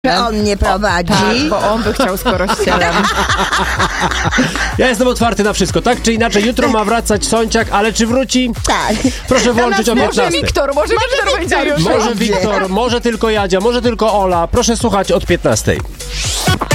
Że on mnie prowadzi. Tak, bo on by chciał z Korościelem. Ja jestem otwarty na wszystko, tak czy inaczej. Jutro ma wracać Sąciak, ale czy wróci? Tak. Proszę włączyć o 15. Może Wiktor będzie już. Może Wiktor, może tylko Jadzia, może tylko Ola. Proszę słuchać od 15.